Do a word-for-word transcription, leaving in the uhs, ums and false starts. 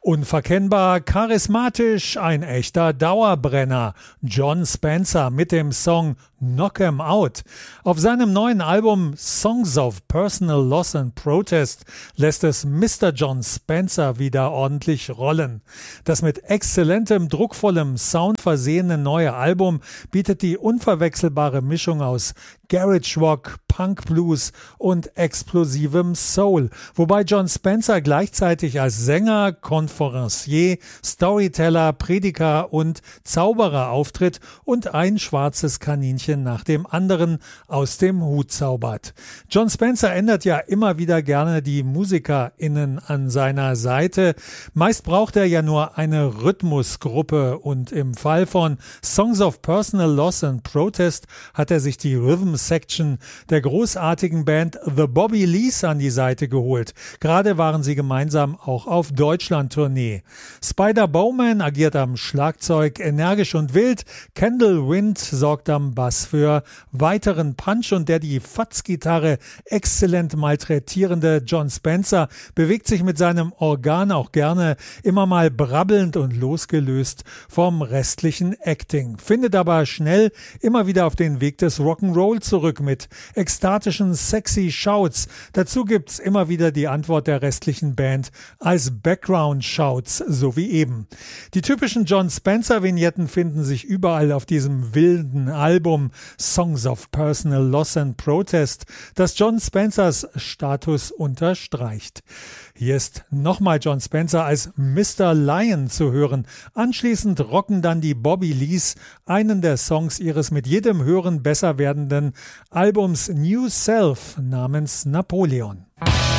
Unverkennbar, charismatisch, ein echter Dauerbrenner. Jon Spencer mit dem Song Knock 'em Out. Auf seinem neuen Album Songs of Personal Loss and Protest lässt es Mister Jon Spencer wieder ordentlich rollen. Das mit exzellentem, druckvollem Sound versehene neue Album bietet die unverwechselbare Mischung aus Garage Rock, Punk Blues und explosivem Soul, wobei Jon Spencer gleichzeitig als Sänger, Konferencier, Storyteller, Prediger und Zauberer auftritt und ein schwarzes Kaninchen nach dem anderen aus dem Hut zaubert. Jon Spencer ändert ja immer wieder gerne die MusikerInnen an seiner Seite. Meist braucht er ja nur eine Rhythmusgruppe und im Fall von Songs of Personal Loss and Protest hat er sich die Rhythm Section der großartigen Band The Bobby Lees an die Seite geholt. Gerade waren sie gemeinsam auch auf Deutschland-Tournee. Spider Bowman agiert am Schlagzeug energisch und wild. Kendall Wind sorgt am Bass für weiteren Punch und der die Fatzgitarre exzellent malträtierende Jon Spencer bewegt sich mit seinem Organ auch gerne immer mal brabbelnd und losgelöst vom restlichen Acting, findet aber schnell immer wieder auf den Weg des Rock'n'Roll zurück mit ekstatischen, sexy Shouts. Dazu gibt's immer wieder die Antwort der restlichen Band als Background-Shouts, so wie eben. Die typischen Jon Spencer-Vignetten finden sich überall auf diesem wilden Album Songs of Personal Loss and Protest, das Jon Spencers Status unterstreicht. Hier ist nochmal Jon Spencer als Mister Lion zu hören. Anschließend rocken dann die Bobby Lees einen der Songs ihres mit jedem Hören besser werdenden Albums New Self namens Napoleon.